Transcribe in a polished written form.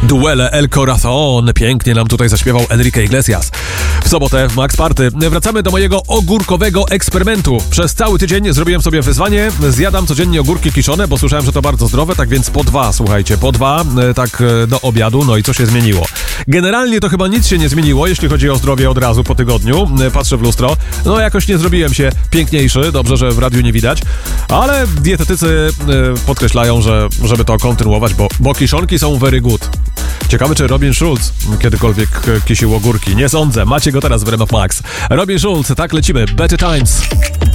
Duele El Corazón. Pięknie nam tutaj zaśpiewał Enrique Iglesias. W sobotę w Max Party wracamy do mojego ogórkowego eksperymentu. Przez cały tydzień zrobiłem sobie wyzwanie. Zjadam codziennie ogórki kiszone, bo słyszałem, że to bardzo zdrowe, tak więc po 2, słuchajcie, po 2, tak do obiadu. No i co się zmieniło? Generalnie to chyba nic się nie zmieniło, jeśli chodzi o zdrowie od razu po tygodniu. Patrzę w lustro. No jakoś nie zrobiłem się piękniejszy. Dobrze, że w radiu nie widać. Ale dietetycy podkreślają, że żeby to kontynuować, bo kiszonki są very good. Ciekawe, czy Robin Schulz kiedykolwiek kisił ogórki. Nie sądzę. Macie go teraz w RMF Max. Robin Schulz, tak lecimy. Better Times.